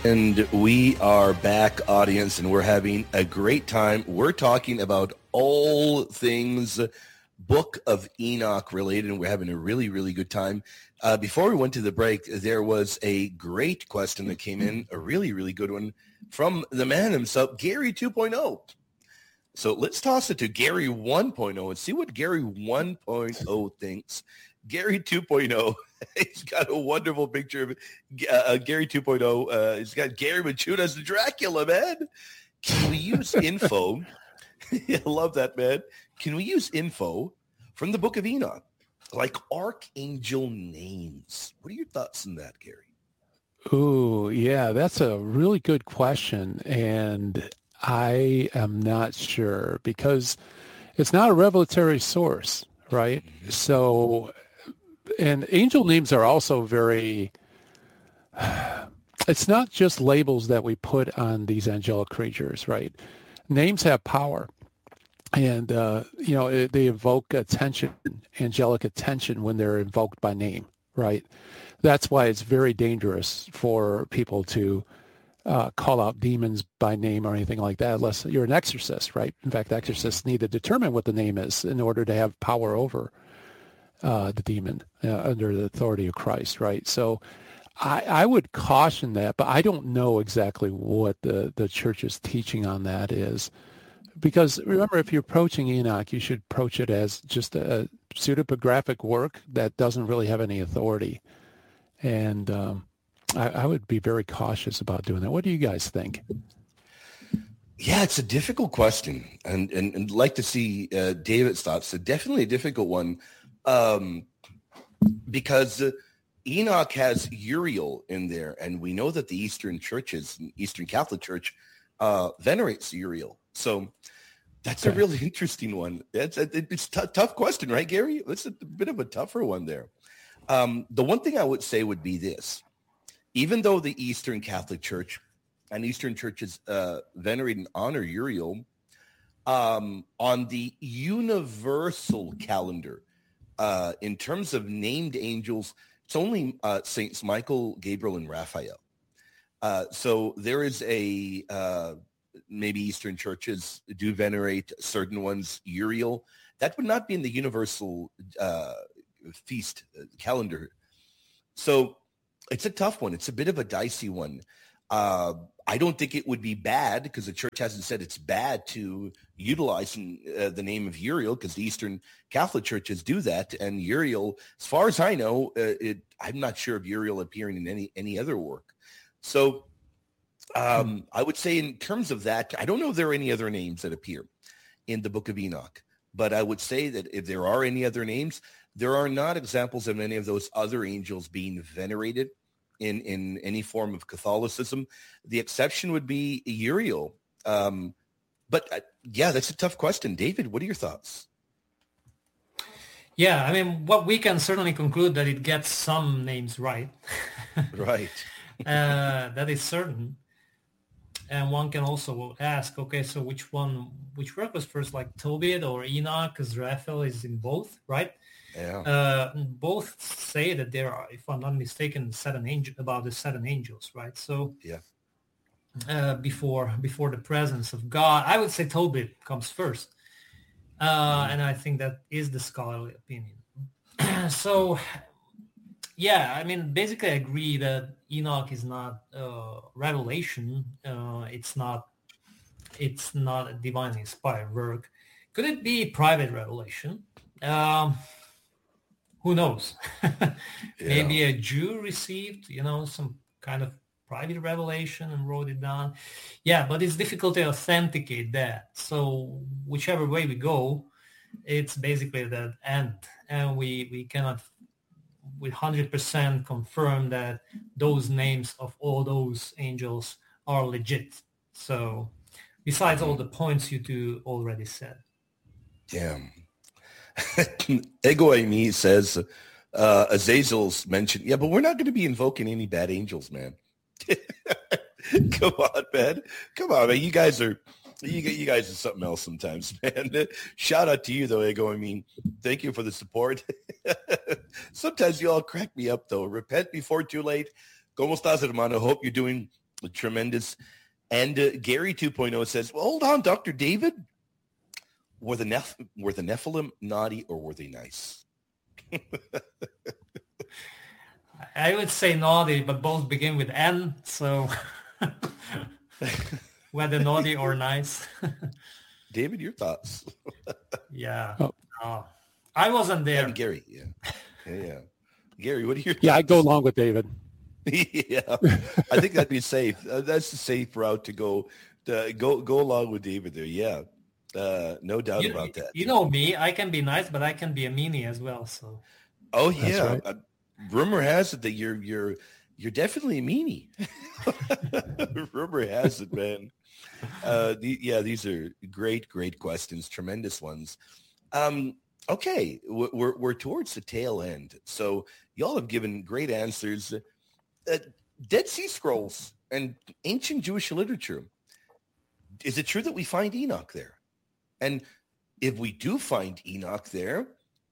And we are back, audience, and we're having a great time. We're talking about all things Book of Enoch related, and we're having a really, really good time. Before we went to the break, there was a great question that came in, a really, really good one from the man himself, Gary 2.0. So let's toss it to Gary 1.0 and see what Gary 1.0 thinks. Gary 2.0, he's got a wonderful picture of Gary 2.0. He's got Gary Michuta as the Dracula, man. Can we use info? I love that, man. Can we use info from the Book of Enoch, like archangel names? What are your thoughts on that, Gary? Ooh, yeah, that's a really good question. And I am not sure because it's not a revelatory source, right? So, and angel names are also very, it's not just labels that we put on these angelic creatures, right? Names have power. And, they evoke attention, angelic attention when they're invoked by name, right? That's why it's very dangerous for people to call out demons by name or anything like that, unless you're an exorcist, right? In fact, exorcists need to determine what the name is in order to have power over the demon under the authority of Christ, right? So I would caution that, but I don't know exactly what the church's teaching on that is. Because remember, if you're approaching Enoch, you should approach it as just a pseudepigraphic work that doesn't really have any authority. And I would be very cautious about doing that. What do you guys think? Yeah, it's a difficult question, and like to see David's thoughts. So definitely a difficult one, because Enoch has Uriel in there, and we know that the Eastern churches, Eastern Catholic Church, venerates Uriel. So that's a really interesting one. It's a tough question, right, Gary? It's a bit of a tougher one there. The one thing I would say would be this. Even though the Eastern Catholic Church and Eastern churches venerate and honor Uriel, on the universal calendar, in terms of named angels, it's only Saints Michael, Gabriel, and Raphael. So there is maybe Eastern churches do venerate certain ones, Uriel. That would not be in the universal feast calendar. So it's a tough one. It's a bit of a dicey one. I don't think it would be bad because the church hasn't said it's bad to utilize the name of Uriel because the Eastern Catholic churches do that. And Uriel, as far as I know, I'm not sure of Uriel appearing in any other work. So I would say in terms of that, I don't know if there are any other names that appear in the Book of Enoch, but I would say that if there are any other names, there are not examples of any of those other angels being venerated in any form of Catholicism. The exception would be Uriel. But that's a tough question. David, what are your thoughts? Yeah, I mean, what we can certainly conclude that it gets some names right. Right. That is certain. And one can also ask, okay, so which work was first, like Tobit or Enoch, because Raphael is in both, right? Yeah. Both say that there are, if I'm not mistaken, the seven angels, right? So yeah, before the presence of God, I would say Tobit comes first, and I think that is the scholarly opinion. So. Yeah, I mean, basically I agree that Enoch is not revelation. It's not a divinely inspired work. Could it be private revelation? Who knows? Maybe a Jew received, some kind of private revelation and wrote it down. Yeah, but it's difficult to authenticate that. So whichever way we go, it's basically that end, and we cannot with 100% confirm that those names of all those angels are legit. So besides all the points you two already said. Yeah. Ego Aimee says, Azazel's mentioned, but we're not going to be invoking any bad angels, man. Come on, man. You guys are something else sometimes, man. Shout out to you, though, Ego. I mean, thank you for the support. Sometimes you all crack me up, though. Repent before too late. ¿Cómo estás, hermano? Hope you're doing Tremendous. And Gary 2.0 says, well, hold on, Dr. David. Were the Nephilim naughty or were they nice? I would say naughty, but both begin with N, so whether naughty or nice. David, your thoughts? Yeah. Oh. I wasn't there. And Gary, yeah. Gary, what are your thoughts? Yeah, I'd go along with David. Yeah, I think that'd be safe. That's the safe route to go. Go along with David there. Yeah, no doubt about that. You know me. I can be nice, but I can be a meanie as well. So. Oh yeah, right. Rumor has it that you're definitely a meanie. Rumor has it, man. These are great questions, tremendous ones. Okay, we're towards the tail end, so y'all have given great answers. Dead Sea Scrolls and ancient Jewish literature. Is it true that we find Enoch there? And if we do find Enoch there,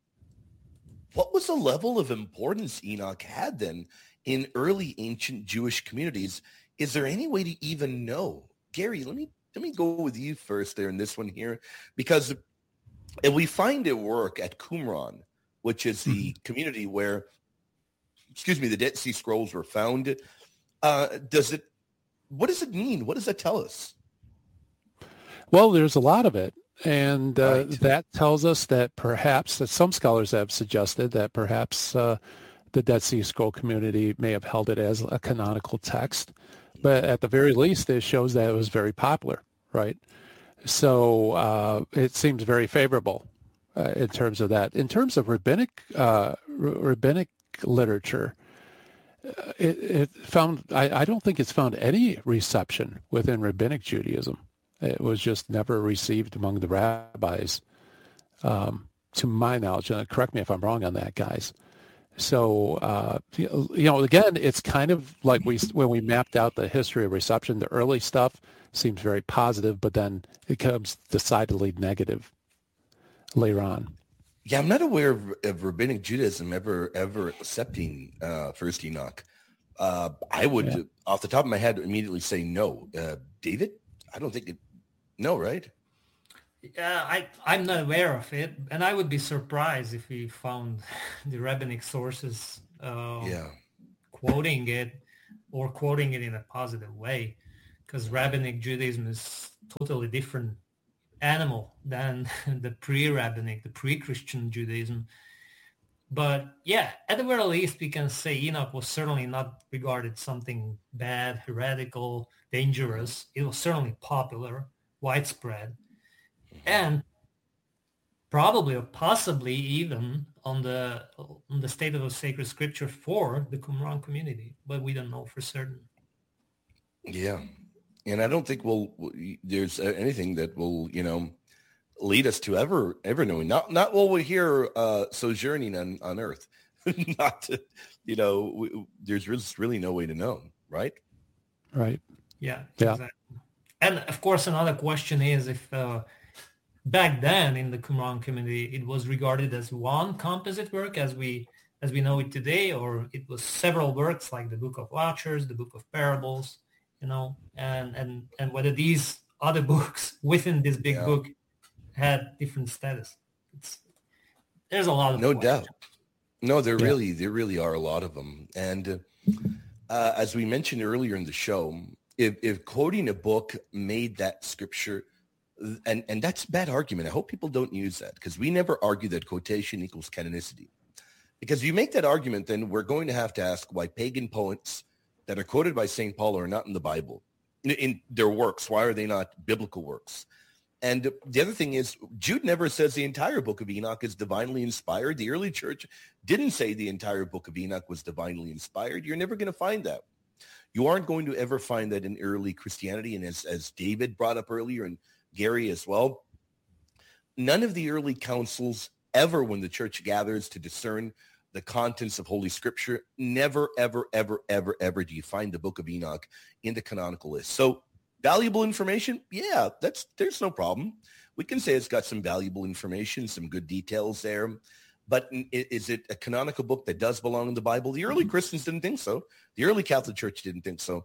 what was the level of importance Enoch had then in early ancient Jewish communities? Is there any way to even know? Gary, let me go with you first there in this one here, because if we find a work at Qumran, which is the community where, the Dead Sea Scrolls were found, what does it mean? What does that tell us? Well, there's a lot of it. And Right. that tells us that that some scholars have suggested that perhaps the Dead Sea Scroll community may have held it as a canonical text. But at the very least, it shows that it was very popular, right? So it seems very favorable in terms of that. In terms of rabbinic literature, it found, I don't think it's found any reception within rabbinic Judaism. It was just never received among the rabbis, to my knowledge. And correct me if I'm wrong on that, guys. So, again, it's kind of like when we mapped out the history of reception, the early stuff seems very positive, but then it comes decidedly negative later on. Yeah, I'm not aware of rabbinic Judaism ever accepting First Enoch. I would, off the top of my head, immediately say no. David, I don't think it. No, right? Yeah, I'm not aware of it, and I would be surprised if we found the rabbinic sources quoting it or quoting it in a positive way, because rabbinic Judaism is totally different animal than the pre-rabbinic, the pre-Christian Judaism. But yeah, at the very least, we can say Enoch was certainly not regarded something bad, heretical, dangerous. It was certainly popular, widespread, and probably or possibly even on the state of the sacred scripture for the Qumran community, but we don't know for certain. Yeah, and I don't think there's anything that will lead us to ever knowing. Not while we're here sojourning on earth. Not to, there's really no way to know, right? Right. Yeah. Exactly. And of course, another question is if back then in the Qumran community, it was regarded as one composite work as we know it today, or it was several works like the Book of Watchers, the Book of Parables, and whether these other books within this big book had different status. There's a lot of no questions. doubt. No, there really are a lot of them. And as we mentioned earlier in the show, if quoting a book made that scripture, and that's a bad argument. I hope people don't use that, because we never argue that quotation equals canonicity. Because if you make that argument, then we're going to have to ask why pagan poets that are quoted by St. Paul are not in the Bible, in their works. Why are they not biblical works? And the other thing is, Jude never says the entire book of Enoch is divinely inspired. The early church didn't say the entire book of Enoch was divinely inspired. You're never going to find that. You aren't going to ever find that in early Christianity. And as David brought up earlier, and Gary as well, none of the early councils ever, when the church gathers to discern the contents of Holy Scripture, never, ever, ever, ever, ever do you find the book of Enoch in the canonical list. So valuable information, yeah, there's no problem. We can say it's got some valuable information, some good details there. But is it a canonical book that does belong in the Bible? The early Christians didn't think so. The early Catholic Church didn't think so.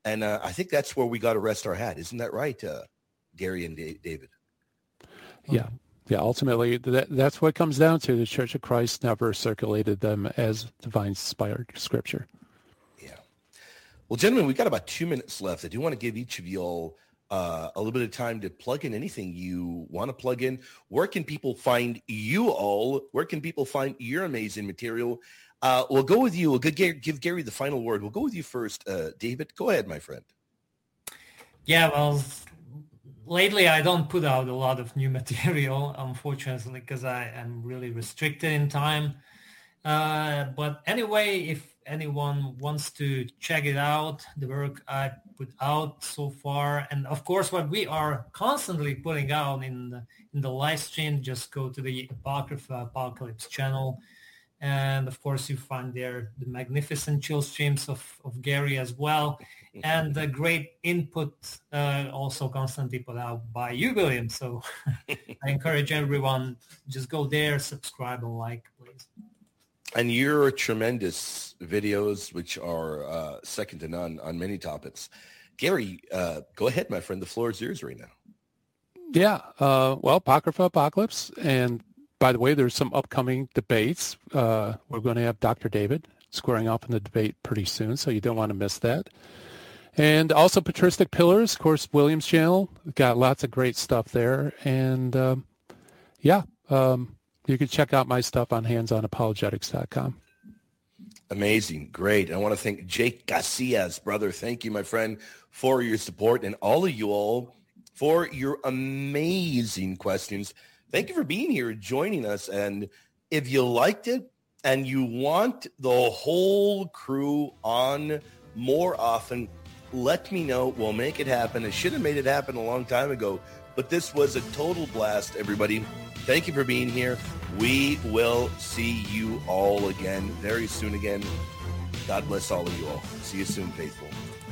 And I think that's where we got to rest our hat. Isn't that right, Gary and David? Yeah. Yeah, ultimately, that's what it comes down to. The Church of Christ never circulated them as divine inspired scripture. Yeah. Well, gentlemen, we've got about 2 minutes left. I do want to give each of you all a little bit of time to plug in anything you want to plug in. Where can people find you all? Where can people find your amazing material? We'll go with you. We'll give Gary the final word. We'll go with you first. David, go ahead, my friend. Yeah, well, lately I don't put out a lot of new material, unfortunately, because I am really restricted in time. But anyway, if anyone wants to check it out, the work I put out so far, and of course what we are constantly putting out in the live stream, just go to the Apocrypha Apocalypse channel. And of course, you find there the magnificent chill streams of Gary as well, and the great input also constantly put out by you, William. So I encourage everyone, just go there, subscribe and like, please. And your tremendous videos, which are second to none on many topics. Gary, go ahead, my friend. The floor is yours right now. Yeah. Well, Apocrypha Apocalypse. And by the way, there's some upcoming debates. We're going to have Dr. David squaring off in the debate pretty soon, so you don't want to miss that. And also Patristic Pillars, of course, William's channel. Got lots of great stuff there. And you can check out my stuff on handsonapologetics.com. Amazing. Great. I want to thank Jake Casillas, brother. Thank you, my friend, for your support, and all of you all for your amazing questions. Thank you for being here, joining us. And if you liked it and you want the whole crew on more often, let me know. We'll make it happen. I should have made it happen a long time ago, but this was a total blast, everybody. Thank you for being here. We will see you all again very soon again. God bless all of you all. See you soon, faithful.